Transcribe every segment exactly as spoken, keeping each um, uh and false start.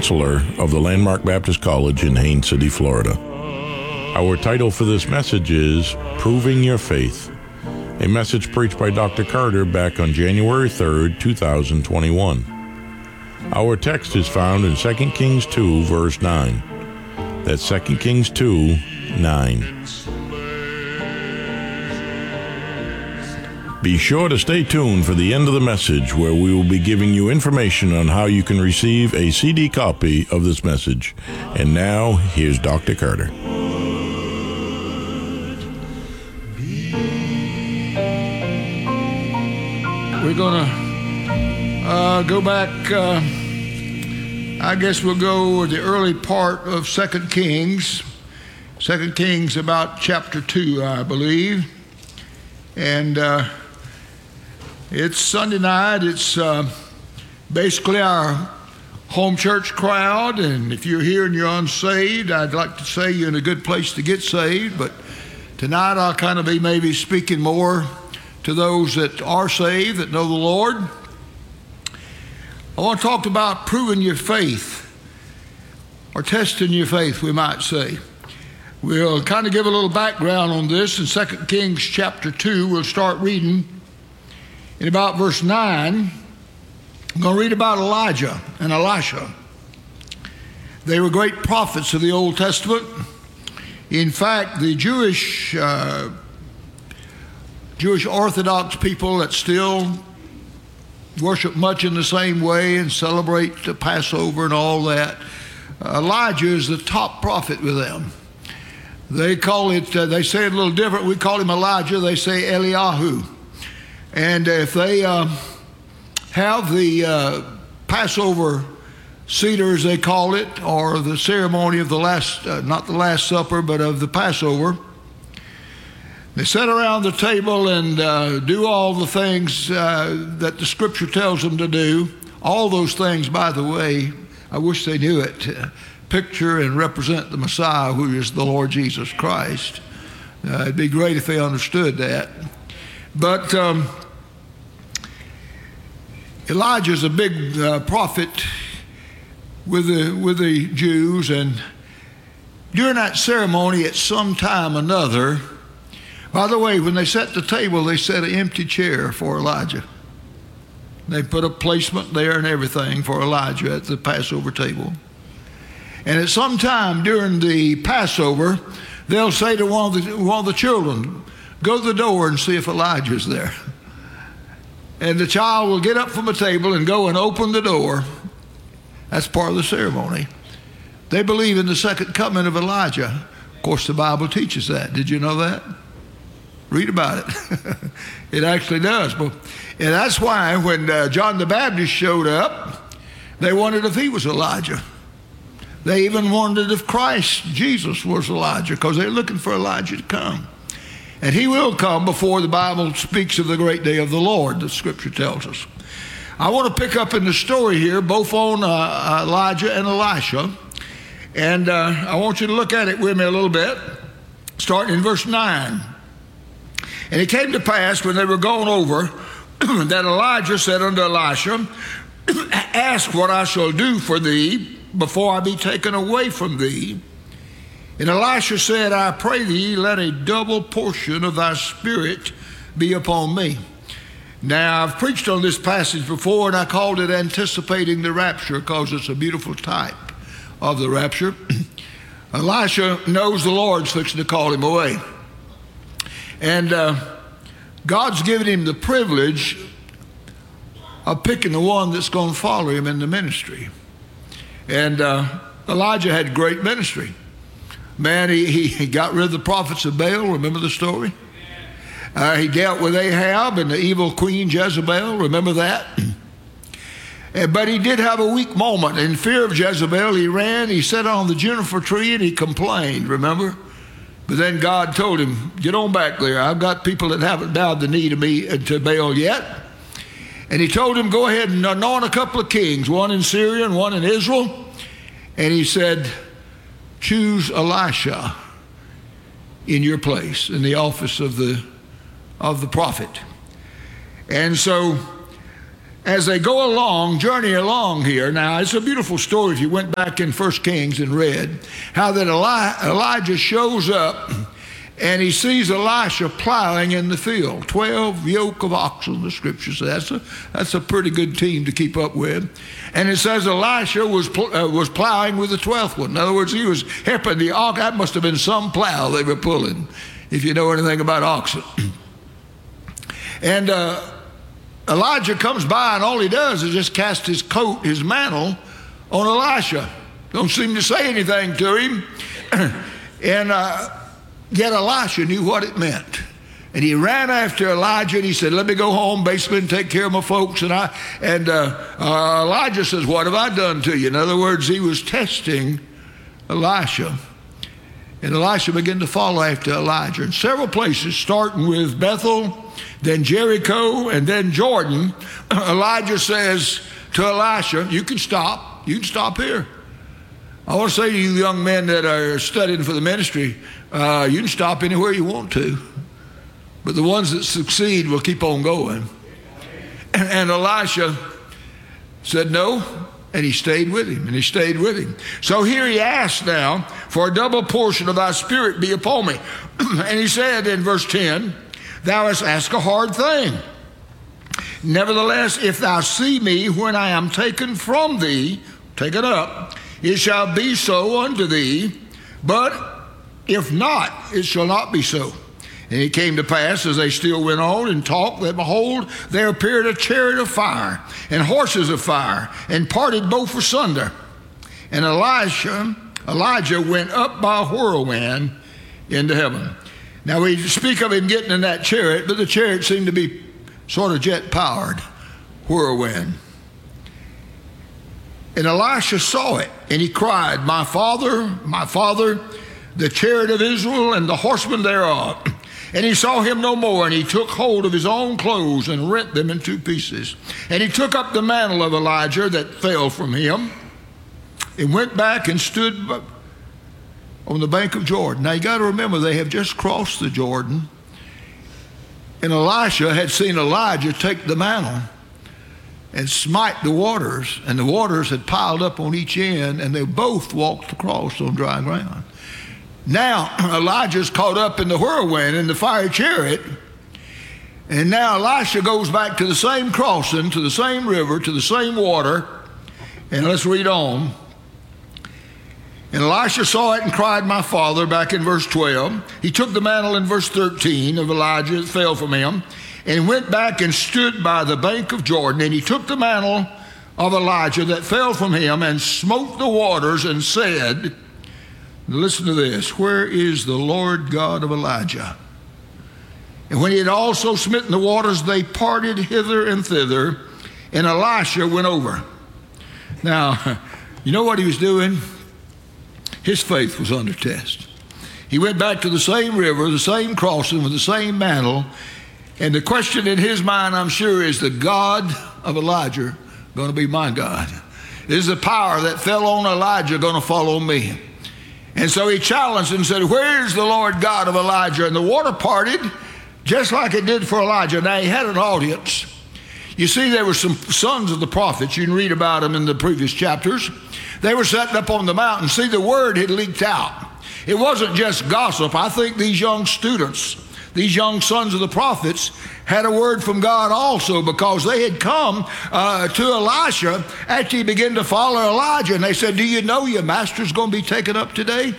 Chancellor of the Landmark Baptist College in Haines City, Florida. Our title for this message is Proving Your Faith, a message preached by Doctor Carter back on January third, two thousand twenty-one. Our text is found in Second Kings two, verse nine. That's Second Kings two, nine. Be sure to stay tuned for the end of the message, where we will be giving you information on how you can receive a C D copy of this message. And now, here's Doctor Carter. We're going to uh, go back, uh, I guess we'll go the early part of Second Kings. Second Kings about chapter two, I believe. And uh, it's Sunday night. It's uh, basically our home church crowd. And if you're here and you're unsaved, I'd like to say you're in a good place to get saved. But tonight I'll kind of be maybe speaking more to those that are saved, that know the Lord. I want to talk about proving your faith, or testing your faith, we might say. We'll kind of give a little background on this in Second Kings chapter two. We'll start reading in about verse nine. I'm going to read about Elijah and Elisha. They were great prophets of the Old Testament. In fact, the Jewish uh, Jewish Orthodox people that still worship much in the same way and celebrate the Passover and all that, uh, Elijah is the top prophet with them. They call it, uh, they say it a little different. We call him Elijah. They say Eliyahu. And if they uh, have the uh, Passover Seder, as they call it, or the ceremony of the last, uh, not the Last Supper, but of the Passover, they sit around the table and uh, do all the things uh, that the Scripture tells them to do. All those things, by the way, I wish they knew it. Uh, picture and represent the Messiah, who is the Lord Jesus Christ. Uh, it'd be great if they understood that. But um, Elijah's a big uh, prophet with the with the Jews, and during that ceremony, at some time or another, by the way, when they set the table, they set an empty chair for Elijah. They put a placement there and everything for Elijah at the Passover table. And at some time during the Passover, they'll say to one of the, one of the children, go to the door and see if Elijah's there. And the child will get up from the table and go and open the door. That's part of the ceremony. They believe in the second coming of Elijah. Of course, the Bible teaches that. Did you know that? Read about it. It actually does. But, and that's why when uh, John the Baptist showed up, they wondered if he was Elijah. They even wondered if Christ, Jesus, was Elijah, because they're looking for Elijah to come. And he will come before the Bible speaks of the great day of the Lord, the Scripture tells us. I want to pick up in the story here, both on uh, Elijah and Elisha. And uh, I want you to look at it with me a little bit, starting in verse nine. And it came to pass when they were going over that Elijah said unto Elisha, ask what I shall do for thee before I be taken away from thee. And Elisha said, I pray thee, let a double portion of thy spirit be upon me. Now, I've preached on this passage before, and I called it Anticipating the Rapture, because it's a beautiful type of the rapture. Elisha knows the Lord's fixing to call him away. And uh, God's given him the privilege of picking the one that's going to follow him in the ministry. And uh, Elijah had great ministry. Man, he, he got rid of the prophets of Baal. Remember the story? Uh, he dealt with Ahab and the evil queen Jezebel. Remember that? uh, but he did have a weak moment. In fear of Jezebel, he ran, he sat on the juniper tree, and he complained, remember? But then God told him, get on back there. I've got people that haven't bowed the knee to me, uh, to Baal yet. And he told him, go ahead and anoint a couple of kings, one in Syria and one in Israel. And he said, choose Elisha in your place, in the office of the of the prophet. And so as they go along, journey along here. Now, it's a beautiful story if you went back in First Kings and read how that Eli- Elijah shows up and he sees Elisha plowing in the field. Twelve yoke of oxen, the scripture says. That's a, that's a pretty good team to keep up with. And it says Elisha was pl- uh, was plowing with the twelfth one. In other words, he was helping the ox. That must have been some plow they were pulling, if you know anything about oxen. And uh, Elijah comes by, and all he does is just cast his coat, his mantle, on Elisha. Don't seem to say anything to him. and uh, yet Elisha knew what it meant. And he ran after Elijah, and he said, let me go home, basically, and take care of my folks. And I and uh, uh, Elijah says, what have I done to you? In other words, he was testing Elisha. And Elisha began to follow after Elijah in several places, starting with Bethel, then Jericho, and then Jordan. Elijah says to Elisha, you can stop. You can stop here. I want to say to you young men that are studying for the ministry, uh, you can stop anywhere you want to. But the ones that succeed will keep on going. And, and Elisha said no, and he stayed with him, and he stayed with him. So here he asked now, for a double portion of thy spirit be upon me. And he said in verse ten, thou hast asked a hard thing. Nevertheless, if thou see me when I am taken from thee, taken up, it shall be so unto thee, but if not, it shall not be so. And it came to pass, as they still went on and talked, that behold, there appeared a chariot of fire and horses of fire, and parted both asunder. And Elisha, Elijah went up by a whirlwind into heaven. Now we speak of him getting in that chariot, but the chariot seemed to be sort of jet-powered, whirlwind. And Elisha saw it, and he cried, my father, my father, the chariot of Israel and the horsemen thereof. And he saw him no more, and he took hold of his own clothes and rent them in two pieces. And he took up the mantle of Elijah that fell from him, and went back and stood on the bank of Jordan. Now you got to remember, they have just crossed the Jordan, and Elisha had seen Elijah take the mantle and smite the waters, and the waters had piled up on each end, and they both walked across on dry ground. Now Elijah's caught up in the whirlwind in the fire chariot, and now Elisha goes back to the same crossing, to the same river, to the same water. And let's read on. And Elisha saw it and cried, my father, back in verse twelve. He took the mantle in verse thirteen of Elijah that fell from him, and went back and stood by the bank of Jordan. And he took the mantle of Elijah that fell from him, and smote the waters, and said, listen to this, where is the Lord God of Elijah? And when he had also smitten the waters, they parted hither and thither, and Elisha went over. Now, you know what he was doing? His faith was under test. He went back to the same river, the same crossing, with the same mantle, and the question in his mind, I'm sure, is the God of Elijah going to be my God? Is the power that fell on Elijah going to fall on me? And so he challenged and said, where is the Lord God of Elijah? And the water parted just like it did for Elijah. Now he had an audience. You see, there were some sons of the prophets. You can read about them in the previous chapters. They were sitting up on the mountain. See, the word had leaked out. It wasn't just gossip. I think these young students, these young sons of the prophets, had a word from God also, because they had come uh, to Elisha after he began to follow Elijah. And they said, do you know your master's going to be taken up today?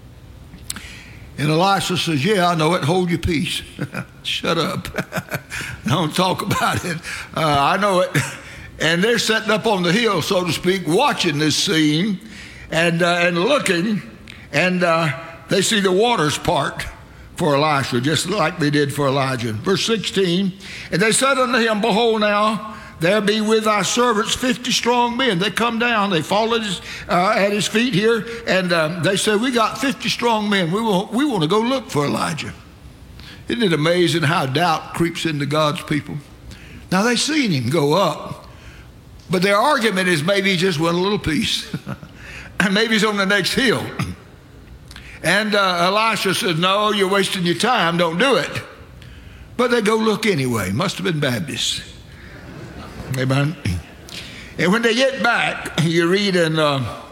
And Elisha says, yeah, I know it. Hold your peace. Shut up. Don't talk about it. Uh, I know it. And they're sitting up on the hill, so to speak, watching this scene and, uh, and looking. And uh, they see the waters part for Elisha, just like they did for Elijah. Verse sixteen, and they said unto him, behold now, there be with thy servants fifty strong men. They come down, they fall at his, uh, at his feet here, and uh, they say, we got fifty strong men. We want, we want to go look for Elijah. Isn't it amazing how doubt creeps into God's people? Now they seen him go up, but their argument is maybe he just went a little piece. And maybe he's on the next hill. And uh, Elisha said, no, you're wasting your time. Don't do it. But they go look anyway. Must have been Baptists. Amen. And when they get back, you read in uh,